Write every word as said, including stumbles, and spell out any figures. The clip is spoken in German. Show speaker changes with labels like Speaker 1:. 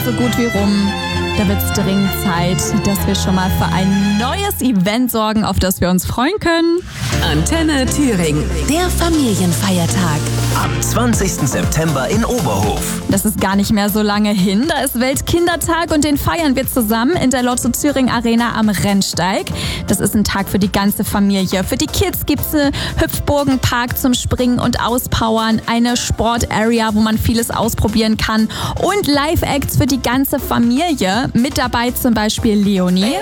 Speaker 1: so gut wie rum. Da wird es dringend Zeit, dass wir schon mal für ein neues Event sorgen, auf das wir uns freuen können.
Speaker 2: Antenne Thüringen, der Familienfeiertag.
Speaker 3: Am zwanzigsten September in Oberhof.
Speaker 1: Das ist gar nicht mehr so lange hin. Da ist Weltkindertag und den feiern wir zusammen in der Lotto Thüringen Arena am Rennsteig. Das ist ein Tag für die ganze Familie. Für die Kids gibt es einen Hüpfburgenpark zum Springen und Auspowern, eine Sport-Area, wo man vieles ausprobieren kann und Live-Acts für die ganze Familie. Mit dabei zum Beispiel Leonie.